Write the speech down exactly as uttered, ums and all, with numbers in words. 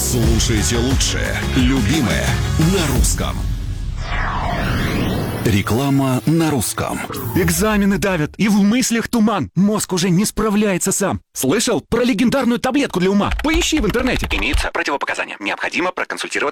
Слушайте лучшее, любимое на русском. Реклама на русском. Экзамены давят, и в мыслях туман. Мозг уже не справляется сам. Слышал про легендарную таблетку для ума? Поищи в интернете. Имеются противопоказания. Необходимо проконсультироваться